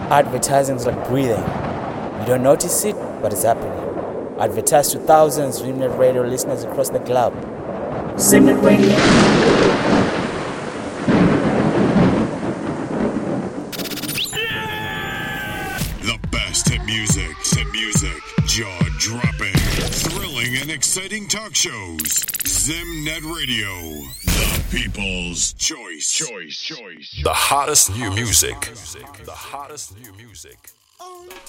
Advertising is like breathing. You don't notice it, but it's happening. Advertise to thousands of Zimnet Radio listeners across the globe. Zimnet Radio. The best hit music, jaw-dropping, thrilling and exciting talk shows. Zimnet Radio, the people's choice. The hottest new music.